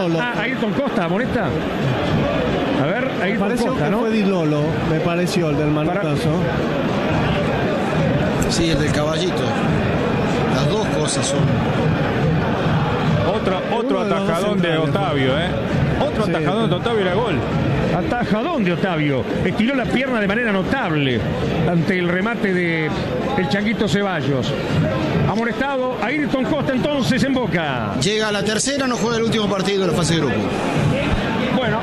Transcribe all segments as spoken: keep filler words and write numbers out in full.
Lolo. Ah, Ayrton Costa, molesta. A ver, Ayrton Me pareció Costa, que ¿no? fue Di Lolo, me pareció, el del manotazo. Sí, el del caballito. Las dos cosas son. Otro, otro Uno de los atajadón dos de centrales, Otavio, ¿eh? Otro Sí, atajadón de Otavio era gol. Atajadón de Otavio. Estiró la pierna de manera notable ante el remate de el Changuito Ceballos. Amonestado Ayrton Costa entonces en Boca. Llega a la tercera, no juega el último partido de la fase de grupo. Bueno,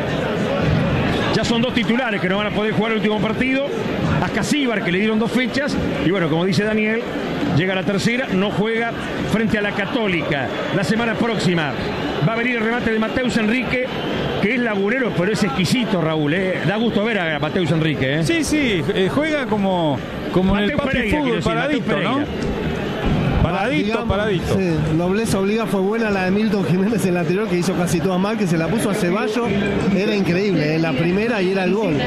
ya son dos titulares que no van a poder jugar el último partido. A Casíbar, que le dieron dos fechas. Y bueno, como dice Daniel, llega a la tercera, no juega frente a la Católica. La semana próxima va a venir el remate de Mateus Enrique, que es laburero, pero es exquisito, Raúl. ¿eh? Da gusto ver a Mateus Enrique. ¿eh? Sí, sí, eh, juega como, como en el Mateus papi Pereira, fútbol, quiero decir, paradito, Mateus ¿no? Pereira. Paradito, Digamos, paradito. Sí, nobleza obliga, fue buena la de Milton Jiménez en la anterior, que hizo casi todas mal, que se la puso a Ceballos. Era increíble, en la primera y era el gol.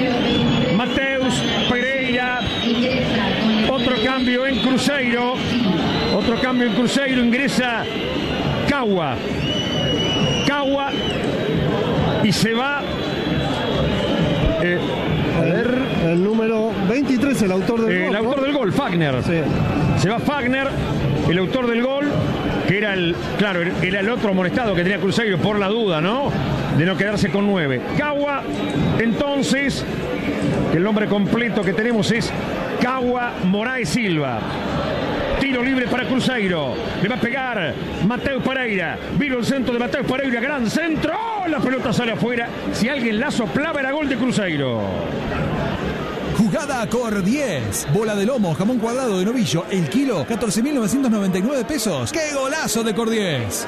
Mateus Pereira. Otro cambio en Cruzeiro. Otro cambio en Cruzeiro. Ingresa Cagua. Cagua. Y se va. Eh, a ver. El, el número veintitrés, el autor del eh, gol. el autor ¿no? del gol, Fagner. Sí. Se va Fagner, el autor del gol, que era el, claro, era el otro amonestado que tenía Cruzeiro por la duda, ¿no? De no quedarse con nueve. Cagua, entonces, el nombre completo que tenemos es Cagua Moraes Silva. Tiro libre para Cruzeiro. Le va a pegar Mateus Pereira. Vino el centro de Mateus Pereira. Gran centro. ¡Oh! La pelota sale afuera. Si alguien la soplaba era gol de Cruzeiro. Jugada Cor diez. Bola de lomo, jamón cuadrado de novillo. El kilo, catorce mil novecientos noventa y nueve pesos. ¡Qué golazo de Cor diez!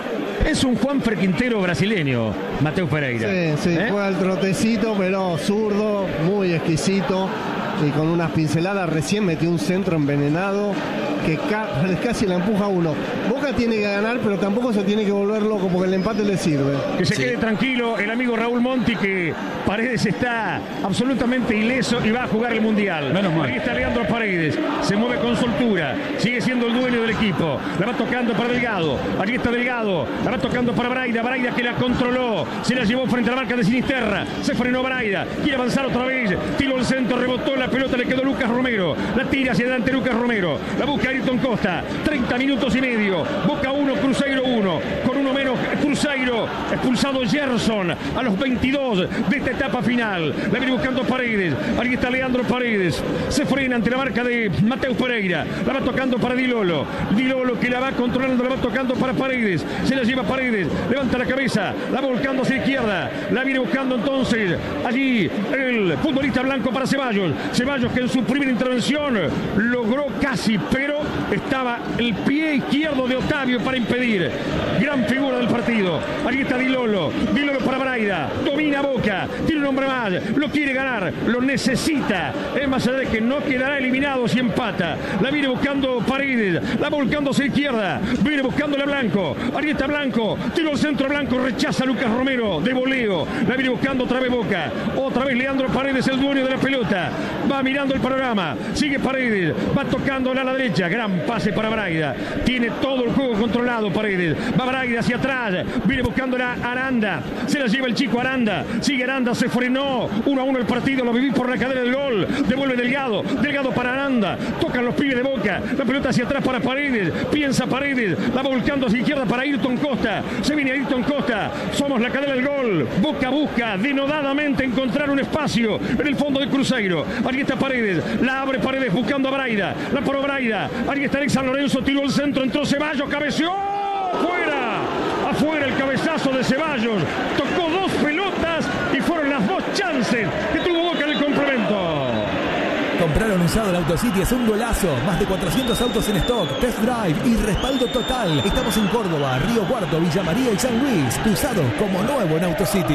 Es un Juan Quintero brasileño, Mateus Pereira. Sí, sí, ¿Eh? fue al trotecito, pero zurdo, muy exquisito. Y con unas pinceladas recién metió un centro envenenado que ca casi la empuja a uno. Boca tiene que ganar, pero tampoco se tiene que volver loco porque el empate le sirve. Que se Sí. quede tranquilo el amigo Raúl Monti, que Paredes está absolutamente ileso y va a jugar el Mundial. Menos mal. Ahí está Leandro Paredes, se mueve con soltura, sigue siendo el dueño del equipo. La va tocando para Delgado, allí está Delgado, la va tocando para Braida, Braida que la controló, se la llevó frente a la marca de Sinisterra, se frenó Braida, quiere avanzar otra vez, tiró el centro, rebotó la pelota, le quedó Lucas Romero, la tira hacia adelante Lucas Romero, la busca Ayrton Costa, treinta minutos y medio, Boca uno, Cruzeiro uno, con uno menos Cruzeiro, expulsado Gerson a los veintidós de esta etapa final, la viene buscando Paredes, ahí está Leandro Paredes, se frena ante la marca de Mateus Pereira, la va tocando para Di Lolo, Di Lolo que la va controlando, la va tocando para Paredes, se la lleva Paredes, levanta la cabeza, la va volcando hacia la izquierda, la viene buscando entonces allí el futbolista blanco para Ceballos, Ceballos que en su primera intervención logró casi, pero estaba el pie izquierdo de Otavio para impedir. Gran figura del partido. Ahí está Di Lolo. Di Lolo para Braida. Domina Boca. Tiene un hombre más. Lo quiere ganar. Lo necesita. Es más allá de que no quedará eliminado si empata. La viene buscando Paredes. La va volcando hacia izquierda. Viene buscándole a Blanco. Ahí está Blanco. Tiro al centro Blanco. Rechaza a Lucas Romero de voleo. La viene buscando otra vez Boca. Otra vez Leandro Paredes, el dueño de la pelota. Va mirando el panorama. Sigue Paredes. Va tocándola a la derecha. Gran pase para Braida. Tiene todo el juego controlado Paredes. Va Braida hacia atrás. Viene buscándola Aranda. Se la lleva el chico Aranda. Sigue Aranda. Se frenó. uno a uno el partido. Lo viví por la cadera del gol. Devuelve Delgado. Delgado para Aranda. Tocan los pibes de Boca. La pelota hacia atrás para Paredes. Piensa Paredes. La va volcando hacia izquierda para Ayrton Costa. Se viene Ayrton Costa. Somos la cadera del gol. Boca busca denodadamente encontrar un espacio en el fondo del Cruzeiro. Ahí está Paredes. La abre Paredes buscando a Braida. La paró Braida. Ahí está Alex San Lorenzo. Tiró el centro. Entró Ceballos. Cabeció. ¡Fuera! Afuera el cabezazo de Ceballos. Tocó dos pelotas y fueron las dos chances que tuvo Boca en el complemento. Compraron usado en AutoCity es un golazo. Más de cuatrocientos autos en stock, test drive y respaldo total. Estamos en Córdoba, Río Cuarto, Villa María y San Luis. Usado como nuevo en AutoCity.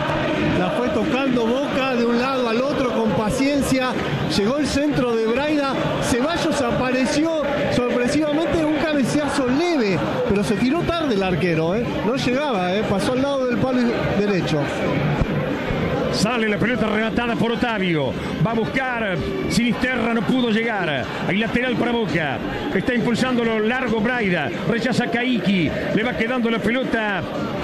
La fue tocando Boca de un lado al otro con paciencia. Llegó el centro de Braida. Ceballos apareció sorpresivamente un cabeceazo leve, pero se tiró tarde el arquero, ¿eh? No llegaba, ¿eh? Pasó al lado del palo derecho. Sale la pelota arrebatada por Otavio. Va a buscar Sinisterra, no pudo llegar. Hay lateral para Boca. Está impulsándolo largo Braida. Rechaza Caiki. Le va quedando la pelota